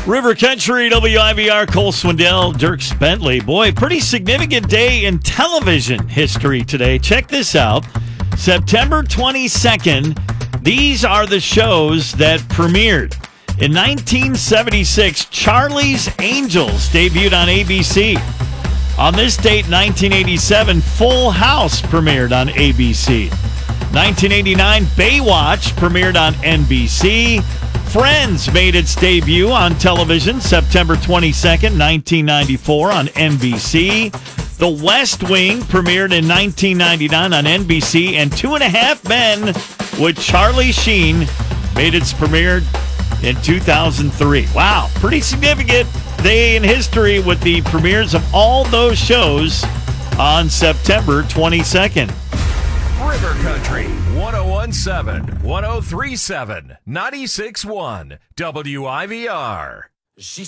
River Country, WIVR, Cole Swindell, Dierks Bentley. Boy, pretty significant day in television history today. Check this out. September 22nd, these are the shows that premiered. In 1976, Charlie's Angels debuted on ABC. On this date, 1987, Full House premiered on ABC. 1989, Baywatch premiered on NBC. Friends made its debut on television September 22nd, 1994 on NBC. The West Wing premiered in 1999 on NBC. And Two and a Half Men with Charlie Sheen made its premiere in 2003. Wow, pretty significant day in history with the premieres of all those shows on September 22nd. River Country, 1017, 1037, 96.1, WIVR.